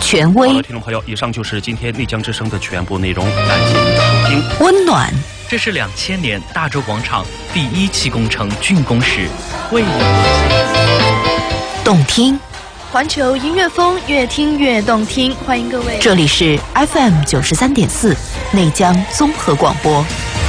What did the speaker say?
权威。 好了，听众朋友，以上就是今天丽江之声的全部内容，感谢您的收听。 温暖， 这是2000年大洲广场第1期工程竣工时为你动听， 环球音乐风，越听越动听。欢迎各位， 这里是 FM 93.4内江综合广播。